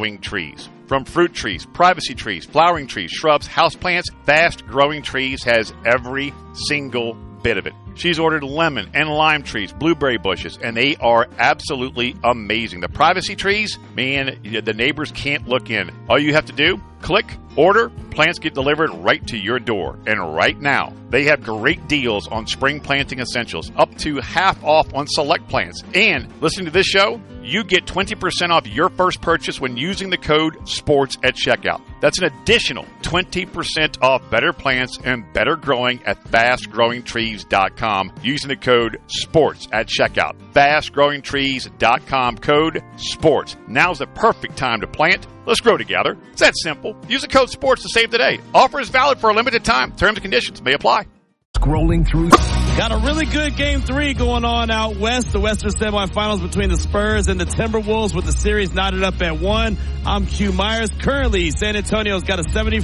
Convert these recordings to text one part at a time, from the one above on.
growing trees. From fruit trees, privacy trees, flowering trees, shrubs, houseplants, Fast Growing Trees has every single bit of it. She's ordered lemon and lime trees, blueberry bushes, and they are absolutely amazing. The privacy trees, man, the neighbors can't look in. All you have to do, click, order, plants get delivered right to your door. And right now, they have great deals on spring planting essentials, up to half off on select plants. And listening to this show, you get 20% off your first purchase when using the code SPORTS at checkout. That's an additional 20% off better plants and better growing at fastgrowingtrees.com using the code SPORTS at checkout. Fastgrowingtrees.com, code SPORTS. Now's the perfect time to plant. Let's grow together. It's that simple. Use the code SPORTS to save today. Offer is valid for a limited time. Terms and conditions may apply. Scrolling through. Got a really good Game 3 going on out west. The Western semifinals between the Spurs and the Timberwolves with the series knotted up at 1. I'm Q Myers. Currently, San Antonio's got a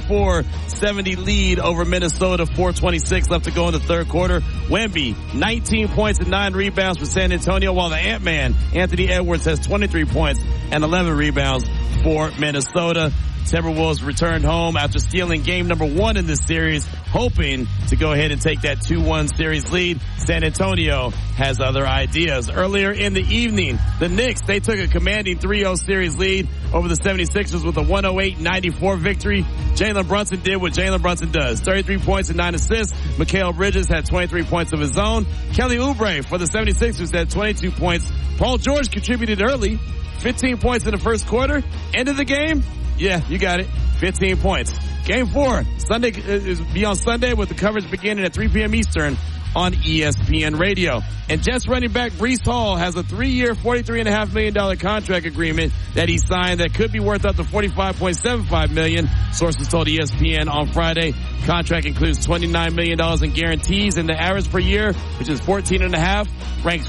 74-70 lead over Minnesota. 4:26 left to go in the third quarter. Wemby, 19 points and 9 rebounds for San Antonio, while the Ant-Man, Anthony Edwards, has 23 points and 11 rebounds for Minnesota. Timberwolves returned home after stealing game number 1 in this series, hoping to go ahead and take that 2-1 series lead. San Antonio has other ideas. Earlier in the evening, the Knicks, they took a commanding 3-0 series lead over the 76ers with a 108-94 victory. Jalen Brunson did what Jalen Brunson does. 33 points and 9 assists. Mikal Bridges had 23 points of his own. Kelly Oubre for the 76ers had 22 points. Paul George contributed early. 15 points in the first quarter. End of the game, yeah, you got it. 15 points. Game 4, Sunday is be on Sunday with the coverage beginning at 3 p.m. Eastern on ESPN Radio. And Jets running back Breece Hall has a 3-year, $43.5 million contract agreement that he signed that could be worth up to $45.75 million. Sources told ESPN on Friday. Contract includes $29 million in guarantees, and the average per year, which is 14.5, ranks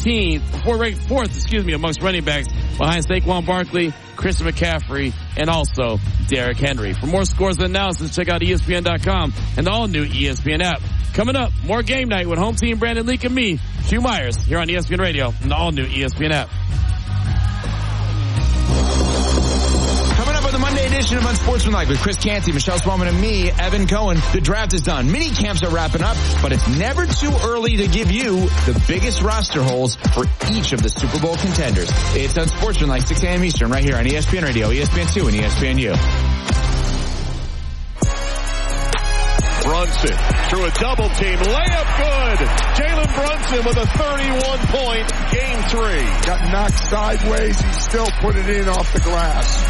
4th, amongst running backs behind Saquon Barkley, Christian McCaffrey, and also Derrick Henry. For more scores and analysis, check out ESPN.com and the all-new ESPN app. Coming up, more game night with home team Brandon Leak and me, Hugh Myers, here on ESPN Radio and the all-new ESPN app. Coming up on the Monday edition of Unsportsmanlike with Chris Canty, Michelle Swellman, and me, Evan Cohen. The draft is done. Mini camps are wrapping up, but it's never too early to give you the biggest roster holes for each of the Super Bowl contenders. It's Unsportsmanlike, 6 a.m. Eastern, right here on ESPN Radio, ESPN2, and ESPNU. Brunson through a double team. Layup good. Jalen Brunson with a 31-point game 3. Got knocked sideways. He still put it in off the glass.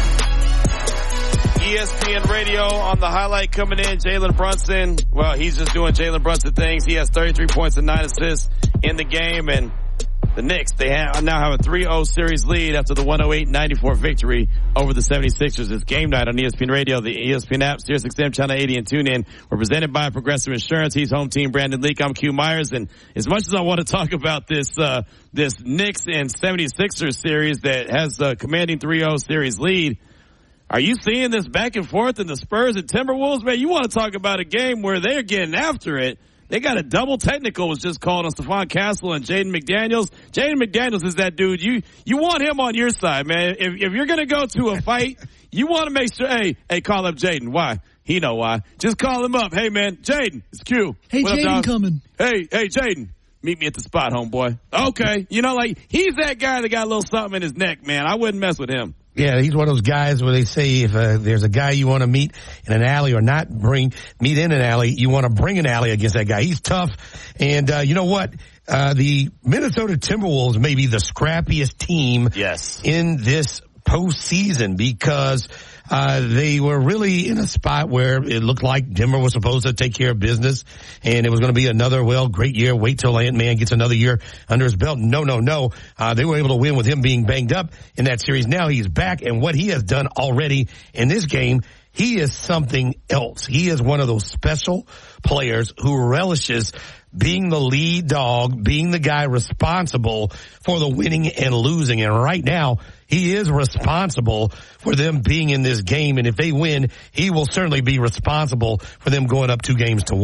ESPN Radio on the highlight coming in. Jalen Brunson. Well, he's just doing Jalen Brunson things. He has 33 points and 9 assists in the game. And the Knicks, they now have a 3-0 series lead after the 108-94 victory over the 76ers. It's game night on ESPN Radio, the ESPN app, SiriusXM Channel 80, and TuneIn. We're presented by Progressive Insurance. He's home team Brandon Leak. I'm Q Myers. And as much as I want to talk about this Knicks and 76ers series that has a commanding 3-0 series lead, are you seeing this back and forth in the Spurs and Timberwolves? Man, you want to talk about a game where they're getting after it. They got a double technical was just called on Stephon Castle and Jaden McDaniels. Jaden McDaniels is that dude. You want him on your side, man. If you're going to go to a fight, you want to make sure, hey, call up Jaden. Why? He know why. Just call him up. Hey, man, Jaden, it's Q. Hey, Jaden coming. Hey, Jaden. Meet me at the spot, homeboy. Okay. He's that guy that got a little something in his neck, man. I wouldn't mess with him. Yeah, he's one of those guys where they say if there's a guy you want to meet in an alley or not meet in an alley, you want to bring an alley against that guy. He's tough. And you know what? The Minnesota Timberwolves may be the scrappiest team in this postseason because they were really in a spot where it looked like Denver was supposed to take care of business and it was going to be another, great year. Wait till Ant-Man gets another year under his belt. No. They were able to win with him being banged up in that series. Now he's back, and what he has done already in this game, he is something else. He is one of those special players who relishes being the lead dog, being the guy responsible for the winning and losing. And right now, he is responsible for them being in this game. And if they win, he will certainly be responsible for them going up 2-1.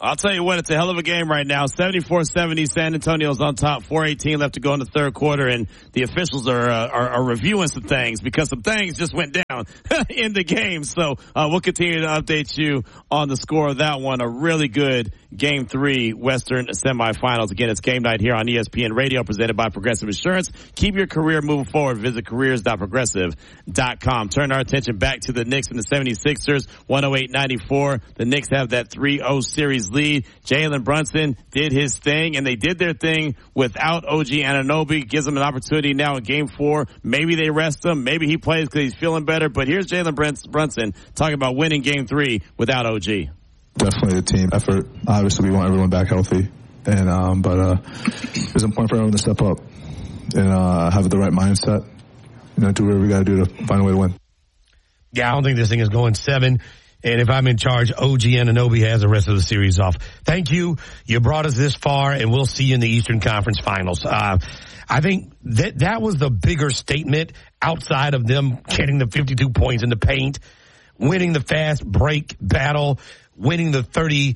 I'll tell you what, it's a hell of a game right now. 74-70, San Antonio's on top, 4:18 left to go in the third quarter, and the officials are reviewing some things because some things just went down in the game. So we'll continue to update you on the score of that one. A really good Game 3 Western semifinals. Again, it's game night here on ESPN Radio, presented by Progressive Insurance. Keep your career moving forward. Visit careers.progressive.com. Turn our attention back to the Knicks and the 76ers, 108-94. The Knicks have that 3-0 series lead. Jalen Brunson did his thing, and they did their thing without OG Anunoby. Gives them an opportunity now in Game 4. Maybe they rest him. Maybe he plays because he's feeling better. But here's Jalen Brunson talking about winning Game 3 without OG. Definitely a team effort. Obviously, we want everyone back healthy, and but it's important for everyone to step up and have the right mindset. Do whatever we got to do to find a way to win. Yeah, I don't think this thing is going 7. And if I'm in charge, OG Anunoby has the rest of the series off. Thank you. You brought us this far, and we'll see you in the Eastern Conference Finals. I think that was the bigger statement outside of them getting the 52 points in the paint, winning the fast break battle, winning the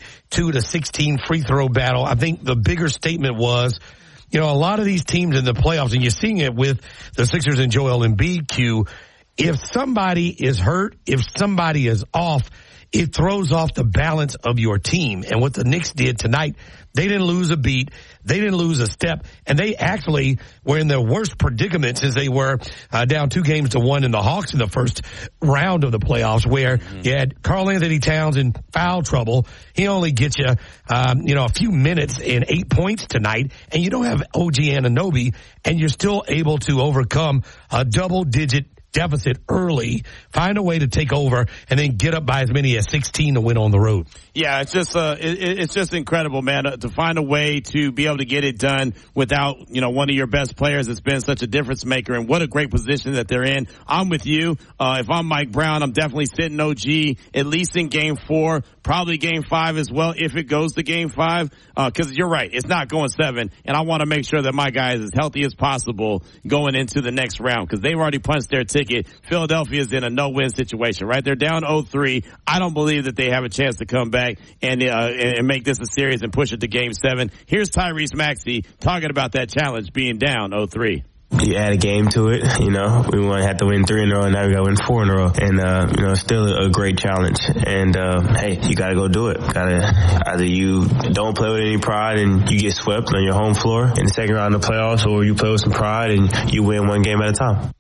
32-16 free throw battle. I think the bigger statement was, a lot of these teams in the playoffs, and you're seeing it with the Sixers and Joel Embiid, Q, if somebody is hurt, if somebody is off, it throws off the balance of your team. And what the Knicks did tonight, they didn't lose a beat. They didn't lose a step. And they actually were in their worst predicament since they were down 2-1 in the Hawks in the first round of the playoffs, where you had Karl-Anthony Towns in foul trouble. He only gets you, a few minutes and 8 points tonight. And you don't have OG Anunoby, and you're still able to overcome a double-digit deficit early, find a way to take over, and then get up by as many as 16 to win on the road. Yeah, it's just it's just incredible, man, to find a way to be able to get it done without, one of your best players that's been such a difference maker, and what a great position that they're in. I'm with you. If I'm Mike Brown, I'm definitely sitting OG at least in Game 4, probably Game 5 as well if it goes to Game 5, because you're right, it's not going 7, and I want to make sure that my guy is as healthy as possible going into the next round, because they've already punched their ticket. Philadelphia is in a no-win situation, right? They're down 0-3. I don't believe that they have a chance to come back and make this a series and push it to Game 7. Here's Tyrese Maxey talking about that challenge being down 0-3. You add a game to it, we want to have to win 3 in a row, and now we got to win 4 in a row. And, still a great challenge. And, hey, you got to go do it. Either you don't play with any pride and you get swept on your home floor in the second round of the playoffs, or you play with some pride and you win one game at a time.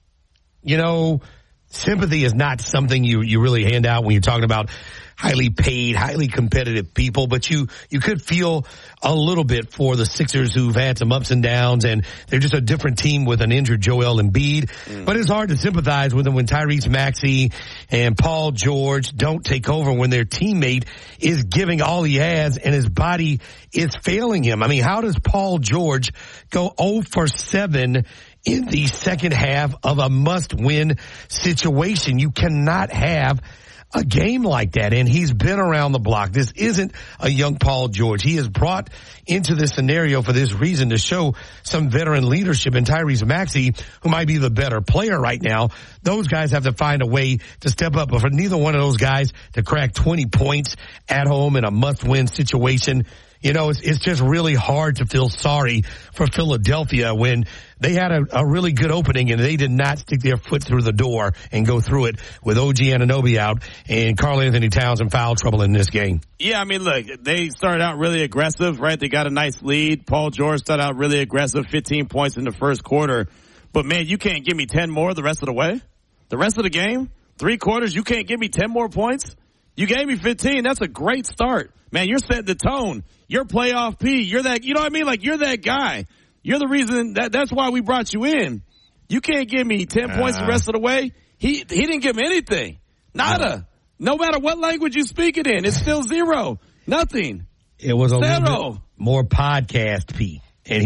Sympathy is not something you really hand out when you're talking about highly paid, highly competitive people, but you could feel a little bit for the Sixers who've had some ups and downs, and they're just a different team with an injured Joel Embiid. But it's hard to sympathize with them when Tyrese Maxey and Paul George don't take over, when their teammate is giving all he has and his body is failing him. I mean, how does Paul George go 0-for-7 in the second half of a must-win situation? You cannot have a game like that, and he's been around the block. This isn't a young Paul George. He is brought into this scenario for this reason, to show some veteran leadership. And Tyrese Maxey, who might be the better player right now, those guys have to find a way to step up. But for neither one of those guys to crack 20 points at home in a must-win situation, it's just really hard to feel sorry for Philadelphia when they had a really good opening and they did not stick their foot through the door and go through it with OG Anunoby out and Karl-Anthony Towns in foul trouble in this game. Yeah, look, they started out really aggressive, right? They got a nice lead. Paul George started out really aggressive, 15 points in the first quarter. But, man, you can't give me 10 more the rest of the way? The rest of the game? 3 quarters, you can't give me 10 more points? You gave me 15. That's a great start. Man, you're setting the tone. You're playoff P. You're that, you're that guy. You're the reason that's why we brought you in. You can't give me 10 points the rest of the way. He didn't give me anything. Nada. No matter what language you speak it in, it's still 0. Nothing. It was a little bit more podcast P. And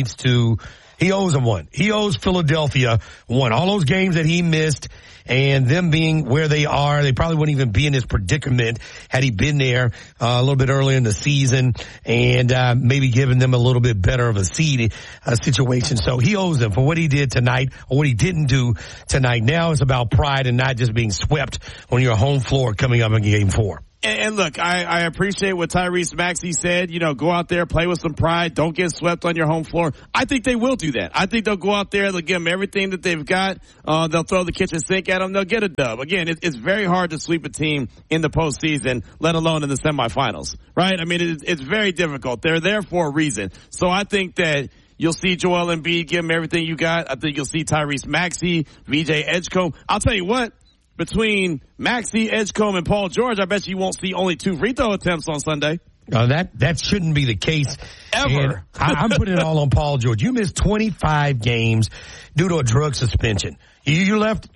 he owes them one. He owes Philadelphia one. All those games that he missed, and them being where they are, they probably wouldn't even be in this predicament had he been there a little bit earlier in the season, and maybe giving them a little bit better of a seed situation. So he owes them for what he did tonight, or what he didn't do tonight. Now it's about pride and not just being swept on your home floor coming up in Game 4. And look, I appreciate what Tyrese Maxey said. You know, go out there, play with some pride. Don't get swept on your home floor. I think they will do that. I think they'll go out there. They'll give them everything that they've got. They'll throw the kitchen sink at them. They'll get a dub. Again, it's very hard to sweep a team in the postseason, let alone in the semifinals, right? I mean, it's very difficult. They're there for a reason. So I think that you'll see Joel Embiid give him everything you got. I think you'll see Tyrese Maxey, VJ Edgecombe. I'll tell you what. Between Maxey, Edgecombe, and Paul George, I bet you won't see only 2 free throw attempts on Sunday. That shouldn't be the case. Ever. I'm putting it all on Paul George. You missed 25 games due to a drug suspension. You left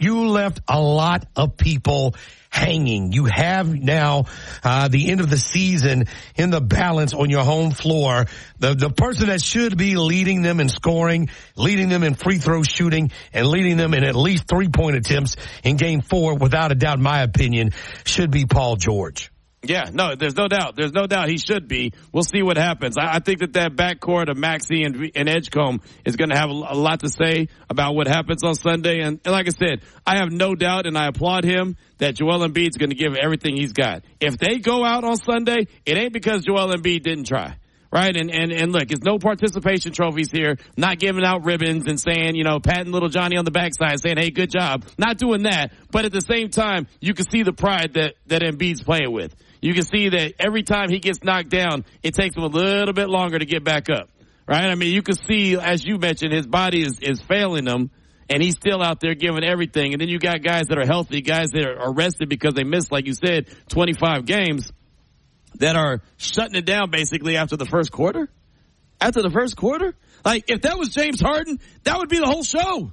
a lot of people hanging. You have now the end of the season in the balance on your home floor. The person that should be leading them in scoring, leading them in free throw shooting, and leading them in at least 3-point attempts in Game 4, without a doubt, in my opinion, should be Paul George. Yeah, no, there's no doubt. There's no doubt he should be. We'll see what happens. I think that backcourt of Maxey and Edgecombe is going to have a lot to say about what happens on Sunday. And like I said, I have no doubt, and I applaud him, that Joel Embiid's going to give everything he's got. If they go out on Sunday, it ain't because Joel Embiid didn't try. Right? And look, it's no participation trophies here, not giving out ribbons and saying, you know, patting little Johnny on the backside saying, hey, good job. Not doing that. But at the same time, you can see the pride that Embiid's playing with. You can see that every time he gets knocked down, it takes him a little bit longer to get back up. Right? I mean, you can see, as you mentioned, his body is failing him, and he's still out there giving everything. And then you got guys that are healthy, guys that are rested because they missed, like you said, 25 games, that are shutting it down basically after the first quarter. After the first quarter? Like, if that was James Harden, that would be the whole show.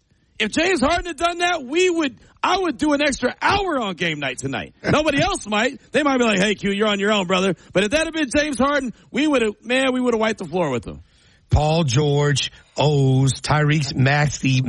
If James Harden had done that, I would do an extra hour on game night tonight. Nobody else might. They might be like, hey, Q, you're on your own, brother. But if that had been James Harden, we would have wiped the floor with him. Paul George owes Tyrese Maxey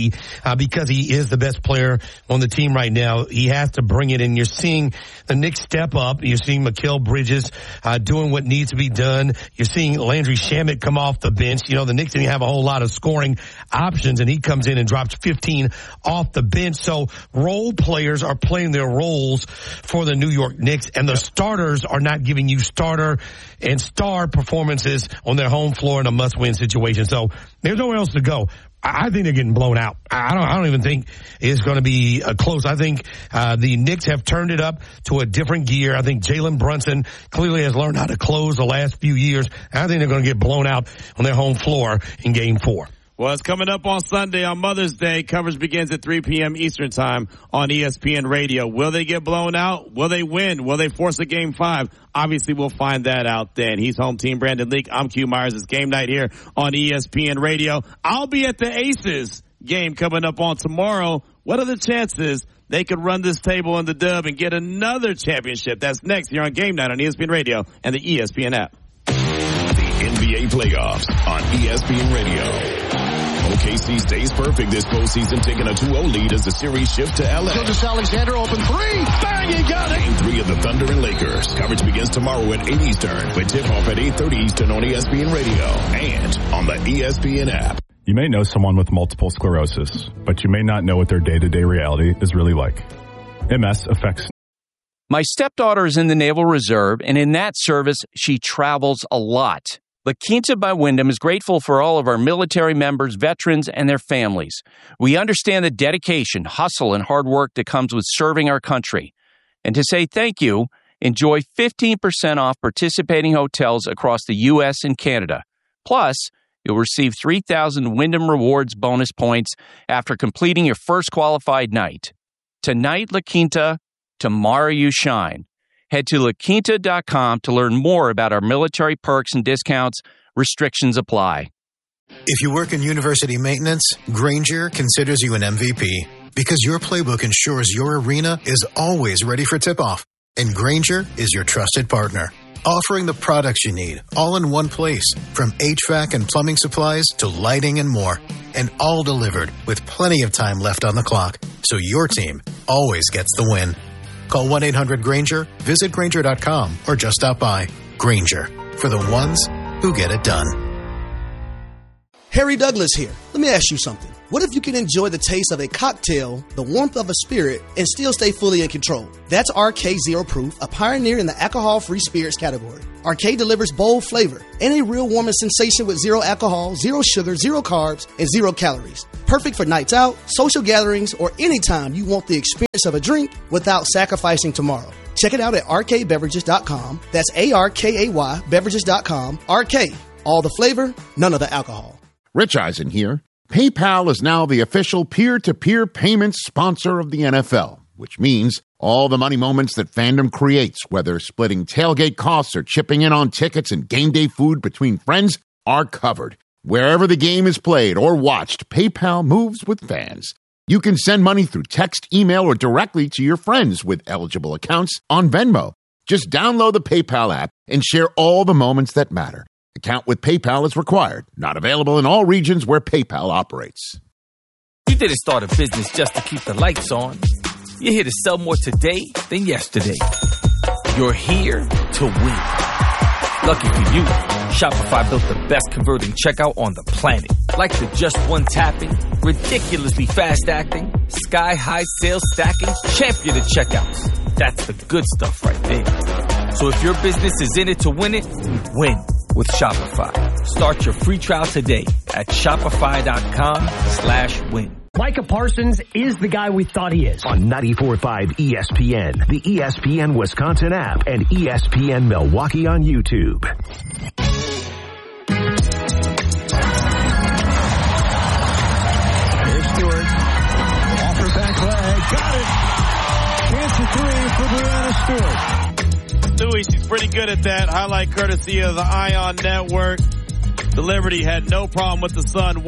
because he is the best player on the team right now. He has to bring it in. You're seeing the Knicks step up. You're seeing Mikal Bridges doing what needs to be done. You're seeing Landry Shamet come off the bench. You know, the Knicks didn't have a whole lot of scoring options, and he comes in and drops 15 off the bench. So role players are playing their roles for the New York Knicks, and the starters are not giving you starter and star performances on their home floor in a must-win situation. So there's nowhere else to go. I think they're getting blown out. I don't even think it's going to be close. I think the Knicks have turned it up to a different gear. I think Jalen Brunson clearly has learned how to close the last few years. I think they're going to get blown out on their home floor in Game 4. Well, it's coming up on Sunday on Mother's Day. Coverage begins at 3 p.m. Eastern time on ESPN Radio. Will they get blown out? Will they win? Will they force a Game 5? Obviously, we'll find that out then. He's home team Brandon Leak. I'm Q Myers. It's game night here on ESPN Radio. I'll be at the Aces game coming up on tomorrow. What are the chances they could run this table in the dub and get another championship? That's next here on Game Night on ESPN Radio and the ESPN app. The NBA playoffs on ESPN Radio. OKC stays perfect this postseason, taking a 2-0 lead as the series shift to LA. Gilgeous-Alexander open three. Bang, he got it. Game 3 of the Thunder and Lakers. Coverage begins tomorrow at 8 Eastern, with tip-off at 8:30 Eastern on ESPN Radio and on the ESPN app. You may know someone with multiple sclerosis, but you may not know what their day-to-day reality is really like. MS affects. My stepdaughter is in the Naval Reserve, and in that service, she travels a lot. La Quinta by Wyndham is grateful for all of our military members, veterans, and their families. We understand the dedication, hustle, and hard work that comes with serving our country. And to say thank you, enjoy 15% off participating hotels across the U.S. and Canada. Plus, you'll receive 3,000 Wyndham Rewards bonus points after completing your first qualified night. Tonight, La Quinta, tomorrow you shine. Head to LaQuinta.com to learn more about our military perks and discounts. Restrictions apply. If you work in university maintenance, Grainger considers you an MVP because your playbook ensures your arena is always ready for tip-off. And Grainger is your trusted partner, offering the products you need all in one place, from HVAC and plumbing supplies to lighting and more, and all delivered with plenty of time left on the clock, so your team always gets the win. Call 1-800-GRAINGER, visit Grainger.com, or just stop by. Grainger, for the ones who get it done. Harry Douglas here. Let me ask you something. What if you can enjoy the taste of a cocktail, the warmth of a spirit, and still stay fully in control? That's RK Zero Proof, a pioneer in the alcohol-free spirits category. RK delivers bold flavor and a real warming sensation with zero alcohol, zero sugar, zero carbs, and zero calories. Perfect for nights out, social gatherings, or anytime you want the experience of a drink without sacrificing tomorrow. Check it out at rkbeverages.com. That's ARKAY beverages.com. RK, all the flavor, none of the alcohol. Rich Eisen here. PayPal is now the official peer-to-peer payments sponsor of the NFL, which means all the money moments that fandom creates, whether splitting tailgate costs or chipping in on tickets and game day food between friends, are covered. Wherever the game is played or watched, PayPal moves with fans. You can send money through text, email, or directly to your friends with eligible accounts on Venmo. Just download the PayPal app and share all the moments that matter. Account with PayPal is required. Not available in all regions where PayPal operates. You didn't start a business just to keep the lights on. You're here to sell more today than yesterday. You're here to win. Lucky for you, Shopify built the best converting checkout on the planet. Like the just one tapping, ridiculously fast acting, sky-high sales stacking, champion of checkouts. That's the good stuff right there. So if your business is in it to win it, win with Shopify. Start your free trial today at shopify.com/win. Micah Parsons is the guy we thought he is. On 94.5 ESPN, the ESPN Wisconsin app, and ESPN Milwaukee on YouTube. Here's Stewart. Off her back leg. Got it. Chance of three for Breanna Stewart. Stewie, she's pretty good at that. Highlight courtesy of the Ion Network. The Liberty had no problem with the Sun.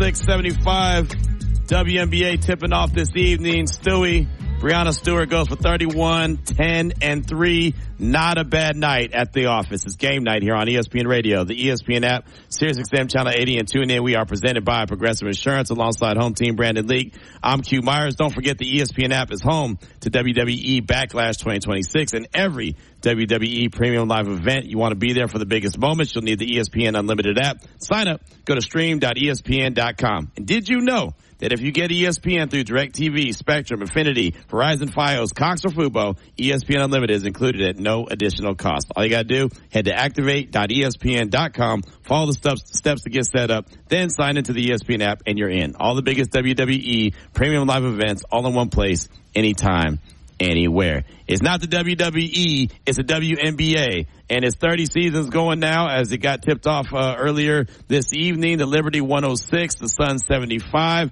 106-75. WNBA tipping off this evening. Stewie, Breanna Stewart goes for 31, 10, and 3. Not a bad night at the office. It's game night here on ESPN Radio, the ESPN app, SiriusXM Channel 80, and tune in. We are presented by Progressive Insurance alongside home team Brandon Leak. I'm Q Myers. Don't forget the ESPN app is home to WWE Backlash 2026 and every WWE premium live event. You want to be there for the biggest moments, you'll need the ESPN Unlimited app. Sign up. Go to stream.espn.com. And did you know that if you get ESPN through DirecTV, Spectrum, Infinity, Verizon Fios, Cox, or Fubo, ESPN Unlimited is included at no additional cost. All you got to do, head to activate.espn.com, follow the steps to get set up, then sign into the ESPN app, and you're in. All the biggest WWE premium live events all in one place, anytime, anywhere. It's not the WWE, it's the WNBA. And it's 30 seasons going now as it got tipped off earlier this evening. The Liberty 106, the Sun 75.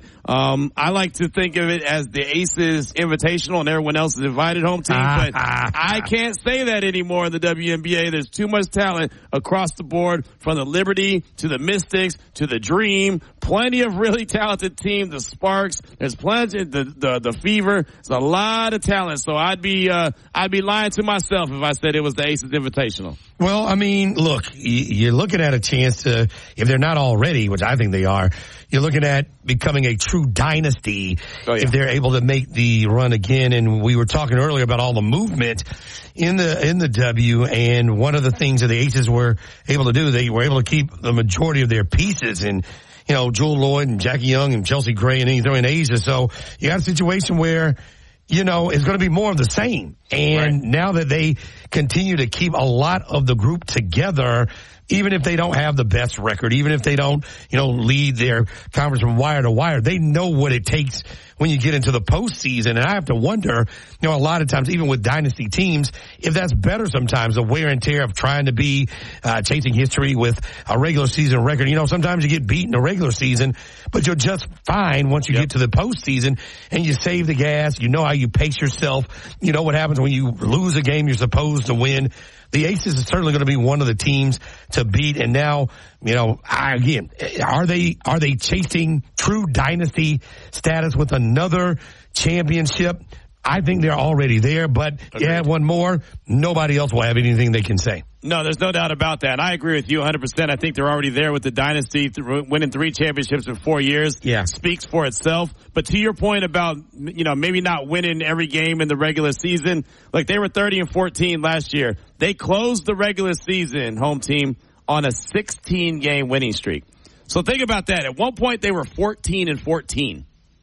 I like to think of it as the Aces Invitational and everyone else is invited home team. But I can't say that anymore in the WNBA. There's too much talent across the board from the Liberty to the Mystics to the Dream. Plenty of really talented teams. The Sparks. There's plenty. The Fever. There's a lot of talent. So I'd be lying to myself if I said it was the Aces Invitational. Well, I mean, look, you're looking at a chance to, if they're not already, which I think they are, you're looking at becoming a true dynasty if they're able to make the run again. And we were talking earlier about all the movement in the W, and one of the things that the Aces were able to do, they were able to keep the majority of their pieces, and you know, Jewel Lloyd and Jackie Young and Chelsea Gray, and then you throw in Asia. So you got a situation where, you know, it's going to be more of the same. And now that they continue to keep a lot of the group together, even if they don't have the best record, even if they don't, you know, lead their conference from wire to wire, they know what it takes when you get into the postseason. And I have to wonder, you know, a lot of times, even with dynasty teams, if that's better sometimes, the wear and tear of trying to be chasing history with a regular season record. You know, sometimes you get beat in the regular season, but you're just fine once you get to the postseason and you save the gas. You know how you pace yourself. You know what happens when you lose a game you're supposed to win. The Aces is certainly going to be one of the teams to beat. And now, you know, again, are they chasing true dynasty status with another championship? I think they're already there, but you add one more, nobody else will have anything they can say. No, there's no doubt about that. I agree with you 100%. I think they're already there with the dynasty. Winning 3 championships in 4 years speaks for itself. But to your point about, you know, maybe not winning every game in the regular season, like they were 30-14 last year. They closed the regular season, home team, on a 16-game winning streak. So think about that. At one point, they were 14-14.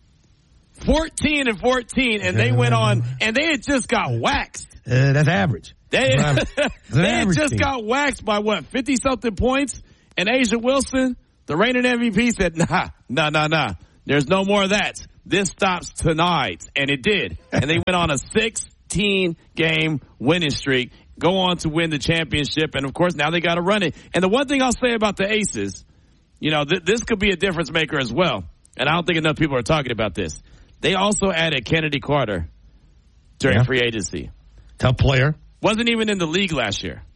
14-14, and they went on, and they had just got waxed. That's average. They had just got waxed by, 50-something points? And A'ja Wilson, the reigning MVP, said, nah. There's no more of that. This stops tonight. And it did. And they went on a 16-game winning streak, go on to win the championship. And, of course, now they got to run it. And the one thing I'll say about the Aces, this could be a difference maker as well. And I don't think enough people are talking about this. They also added Kennedy Carter during free agency. Tough player. Wasn't even in the league last year.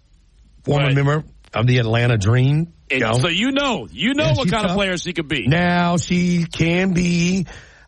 Former member of the Atlanta Dream. So you know what kind of player she could be. Now she can be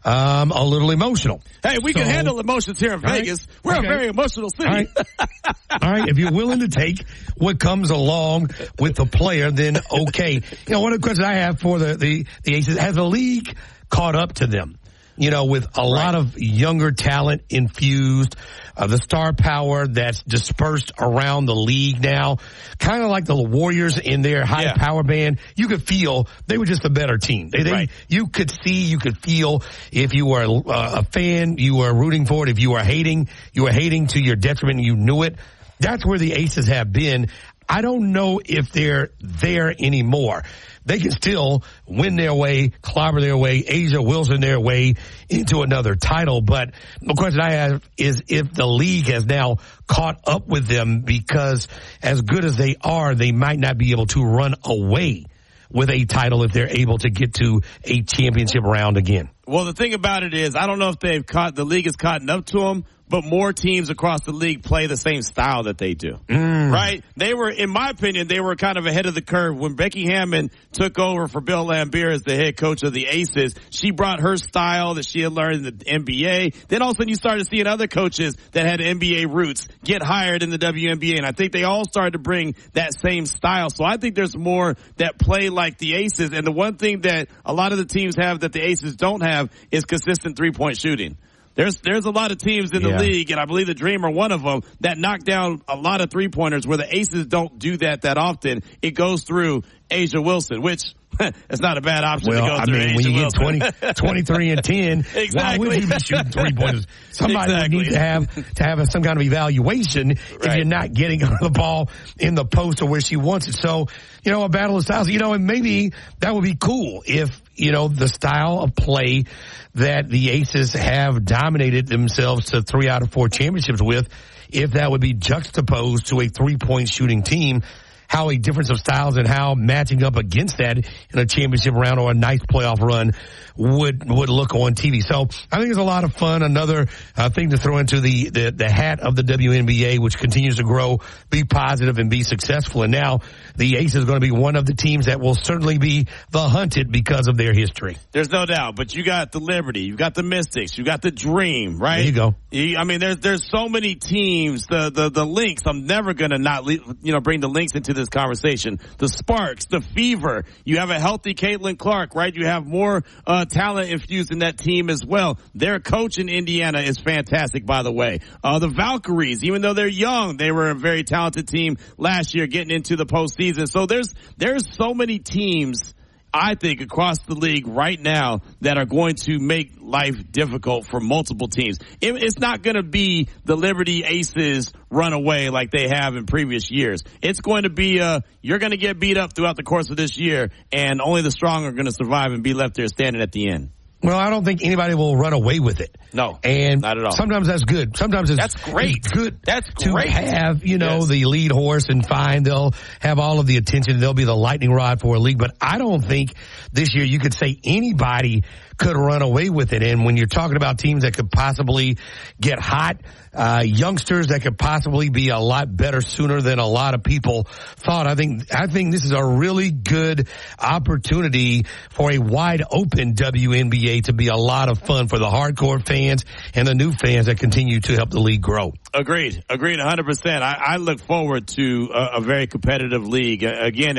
a little emotional. Hey, we can handle emotions here in Vegas. We're a very emotional city. All right. If you're willing to take what comes along with the player, then okay. One of the questions I have for the Aces, has the league caught up to them? With a lot of younger talent infused, the star power that's dispersed around the league now, kind of like the Warriors in their high power band. You could feel they were just a better team. You could see, you could feel if you were a fan, you were rooting for it. If you were hating to your detriment and you knew it. That's where the Aces have been. I don't know if they're there anymore. They can still win their way, clobber their way, A'ja Wilson their way into another title. But the question I have is if the league has now caught up with them, because as good as they are, they might not be able to run away with a title if they're able to get to a championship round again. Well, the thing about it is, I don't know if the league has caught up to them, but more teams across the league play the same style that they do. Right? They were, in my opinion, they were kind of ahead of the curve. When Becky Hammon took over for Bill Laimbeer as the head coach of the Aces, she brought her style that she had learned in the NBA. Then all of a sudden you started seeing other coaches that had NBA roots get hired in the WNBA, and I think they all started to bring that same style. So I think there's more that play like the Aces, and the one thing that a lot of the teams have that the Aces don't have is consistent three-point shooting. There's a lot of teams in the league, and I believe the Dream are one of them, that knock down a lot of three-pointers where the Aces don't do that often. It goes through A'ja Wilson, which it's not a bad option to go through. When you Wilson. get 23 and 10, exactly. Why would you be shooting three-pointers? Somebody would need to have some kind of evaluation if you're not getting the ball in the post or where she wants it. So, a battle of styles, and maybe that would be cool if, the style of play that the Aces have dominated themselves to 3 out of 4 championships with, if that would be juxtaposed to a three-point shooting team, how a difference of styles and how matching up against that in a championship round or a nice playoff run would look on TV. So I think it's a lot of fun. Another thing to throw into the hat of the WNBA, which continues to grow, be positive and be successful. And now the Aces is going to be one of the teams that will certainly be the hunted because of their history. There's no doubt. But you got the Liberty, you got the Mystics, you got the Dream, right? There you go. I mean, there's so many teams. The Lynx. I'm never going to not bring the Lynx into this conversation. The Sparks, the Fever. You have a healthy Caitlin Clark, right? You have more talent infused in that team as well. Their coach in Indiana is fantastic, by the way. The Valkyries, even though they're young, they were a very talented team last year getting into the postseason. So there's so many teams, I think, across the league right now that are going to make life difficult for multiple teams. It's not going to be the Liberty Aces run away like they have in previous years. It's going to be you're going to get beat up throughout the course of this year, and only the strong are going to survive and be left there standing at the end. Well, I don't think anybody will run away with it. No, and not at all. Sometimes that's good. Sometimes that's great. It's good. That's to great. have, the lead horse and fine. They'll have all of the attention. They'll be the lightning rod for a league. But I don't think this year you could say anybody could run away with it. And when you're talking about teams that could possibly get hot, youngsters that could possibly be a lot better sooner than a lot of people thought, I think this is a really good opportunity for a wide open WNBA to be a lot of fun for the hardcore fans and the new fans that continue to help the league grow. Agreed 100%. I look forward to a very competitive league. Again,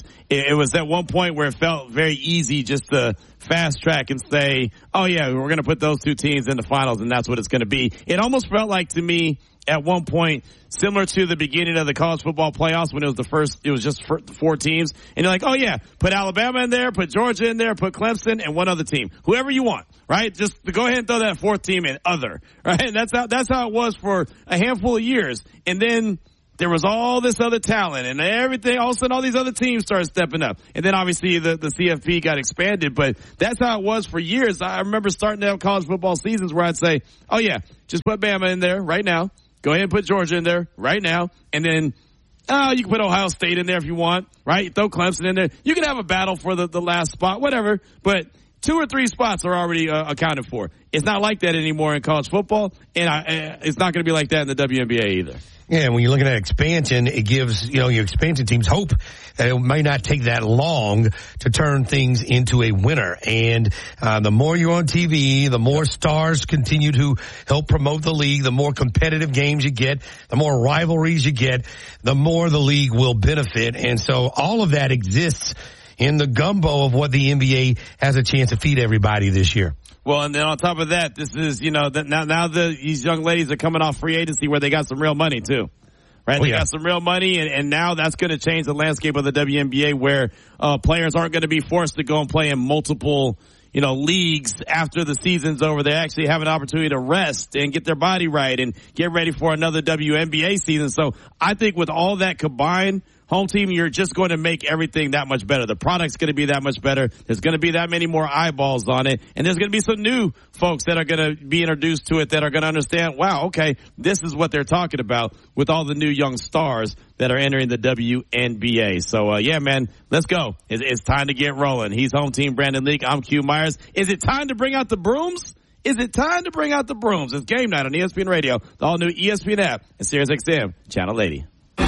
it was at one point where it felt very easy just to fast track and say, oh yeah, we're going to put those two teams in the finals and that's what it's going to be. It almost felt like to me at one point, similar to the beginning of the college football playoffs when it was just 4 teams. And you're like, oh yeah, put Alabama in there, put Georgia in there, put Clemson and one other team. Whoever you want, right? Just go ahead and throw that 4th team in other, right? And that's how it was for a handful of years. And then there was all this other talent and everything. All of a sudden, all these other teams started stepping up. And then obviously the CFP got expanded, but that's how it was for years. I remember starting to have college football seasons where I'd say, oh yeah, just put Bama in there right now. Go ahead and put Georgia in there right now. And then, you can put Ohio State in there if you want, right? Throw Clemson in there. You can have a battle for the last spot, whatever. But 2 or 3 spots are already accounted for. It's not like that anymore in college football, and it's not going to be like that in the WNBA either. Yeah, when you're looking at expansion, it gives, your expansion teams hope that it may not take that long to turn things into a winner. And the more you're on TV, the more stars continue to help promote the league, the more competitive games you get, the more rivalries you get, the more the league will benefit. And so all of that exists in the gumbo of what the NBA has a chance to feed everybody this year. Well, and then on top of that, this is, now these young ladies are coming off free agency where they got some real money too. Right? They got some real money, and now that's going to change the landscape of the WNBA where players aren't going to be forced to go and play in multiple, leagues after the season's over. They actually have an opportunity to rest and get their body right and get ready for another WNBA season. So I think with all that combined, home team, you're just going to make everything that much better. The product's going to be that much better. There's going to be that many more eyeballs on it. And there's going to be some new folks that are going to be introduced to it that are going to understand, wow, okay, this is what they're talking about with all the new young stars that are entering the WNBA. So, yeah, man, let's go. It's time to get rolling. He's home team Brandon Leak. I'm Q Myers. Is it time to bring out the brooms? Is it time to bring out the brooms? It's game night on ESPN Radio, the all-new ESPN app, and SiriusXM Channel 80.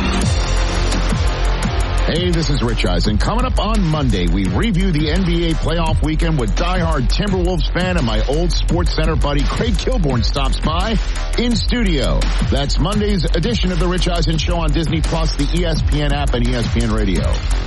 Hey, this is Rich Eisen. Coming up on Monday, we review the NBA playoff weekend with diehard Timberwolves fan and my old Sports Center buddy Craig Kilborn stops by in studio. That's Monday's edition of the Rich Eisen Show on Disney Plus, the ESPN app, and ESPN Radio.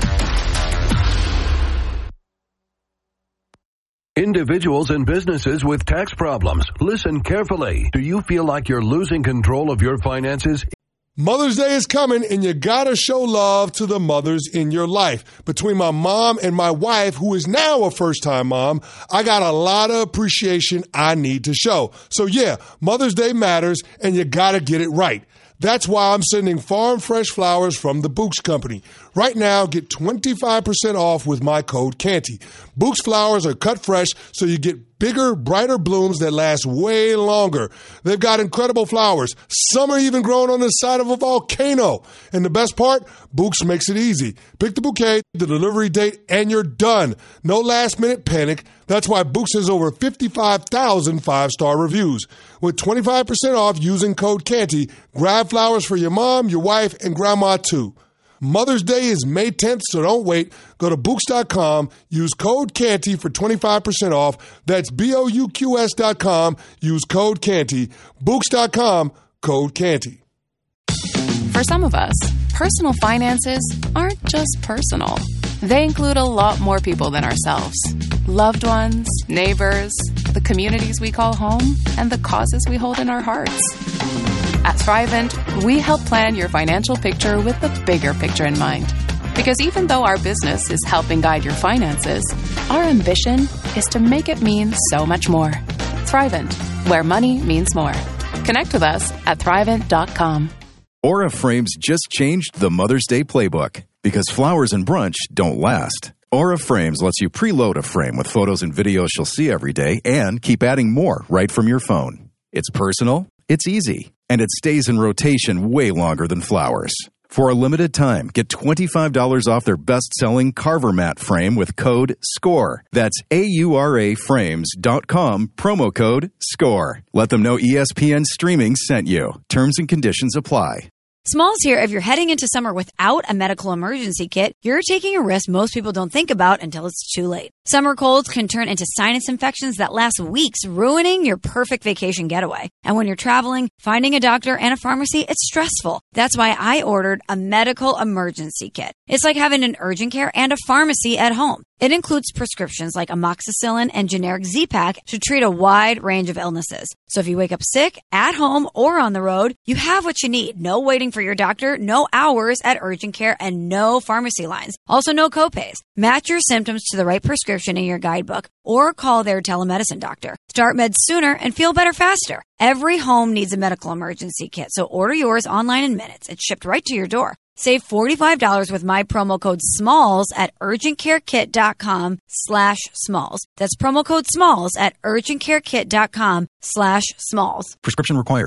Individuals and businesses with tax problems, listen carefully. Do you feel like you're losing control of your finances? Mother's Day is coming, and you gotta show love to the mothers in your life. Between my mom and my wife, who is now a first-time mom, I got a lot of appreciation I need to show. So yeah, Mother's Day matters, and you gotta get it right. That's why I'm sending farm fresh flowers from the Books Company. Right now, get 25% off with my code Canty. Books flowers are cut fresh, so you get bigger, brighter blooms that last way longer. They've got incredible flowers. Some are even grown on the side of a volcano. And the best part, Books makes it easy. Pick the bouquet, the delivery date, and you're done. No last-minute panic. That's why Books has over 55,000 five-star reviews. With 25% off using code Canty, grab flowers for your mom, your wife, and grandma too. Mother's Day is May 10th, so don't wait. Go to Books.com, use code Canty for 25% off. That's BOUQS.com, use code Canty. Books.com, code Canty. For some of us, personal finances aren't just personal. They include a lot more people than ourselves. Loved ones, neighbors, the communities we call home, and the causes we hold in our hearts. At Thrivent, we help plan your financial picture with the bigger picture in mind. Because even though our business is helping guide your finances, our ambition is to make it mean so much more. Thrivent, where money means more. Connect with us at Thrivent.com. Aura Frames just changed the Mother's Day playbook because flowers and brunch don't last. Aura Frames lets you preload a frame with photos and videos you'll see every day and keep adding more right from your phone. It's personal, it's easy, and it stays in rotation way longer than flowers. For a limited time, get $25 off their best-selling Carver Mat frame with code SCORE. That's AURAFrames.com, promo code SCORE. Let them know ESPN Streaming sent you. Terms and conditions apply. Smalls here. If you're heading into summer without a medical emergency kit, you're taking a risk most people don't think about until it's too late. Summer colds can turn into sinus infections that last weeks, ruining your perfect vacation getaway. And when you're traveling, finding a doctor and a pharmacy, it's stressful. That's why I ordered a medical emergency kit. It's like having an urgent care and a pharmacy at home. It includes prescriptions like amoxicillin and generic Z-Pak to treat a wide range of illnesses. So if you wake up sick, at home, or on the road, you have what you need. No waiting for your doctor, no hours at urgent care, and no pharmacy lines. Also, no copays. Match your symptoms to the right prescription in your guidebook or call their telemedicine doctor. Start meds sooner and feel better faster. Every home needs a medical emergency kit, so order yours online in minutes. It's shipped right to your door. Save $45 with my promo code SMALLS at urgentcarekit.com/smalls. That's promo code SMALLS at urgentcarekit.com/smalls. Prescription required.